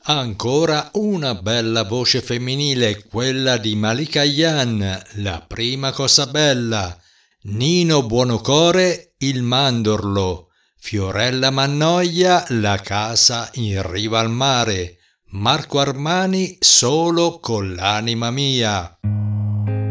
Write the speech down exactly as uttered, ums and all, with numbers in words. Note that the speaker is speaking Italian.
Ancora una bella voce femminile, quella di Malika Ayane, la prima cosa bella, Nino Buonocore, il mandorlo, Fiorella Mannoia, la casa in riva al mare, Marco Armani, solo con l'anima mia.